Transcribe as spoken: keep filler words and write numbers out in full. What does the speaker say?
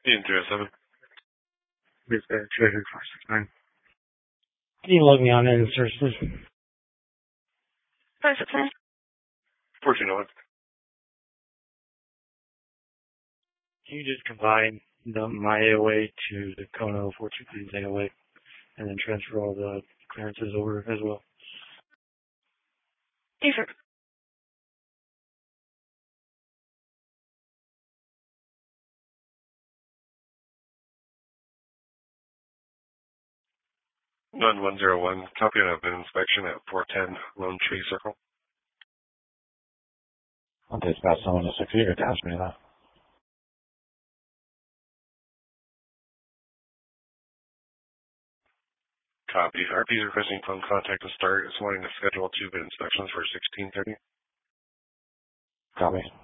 Ian zero seven. Please go treasure four six nine. Can you log me on in, sir, please? Five six nine. Fourteen oh one. Can you just combine the, my A O A to the Kono four two three's A O A and then transfer all the clearances over as well? Yes, sir. None one zero one. Copy of an inspection at four ten Lone Tree Circle. I'll dispatch someone to six eight attach me to that. Copy. R P is requesting phone contact to start. It's wanting to schedule two bit inspections for sixteen thirty. Copy.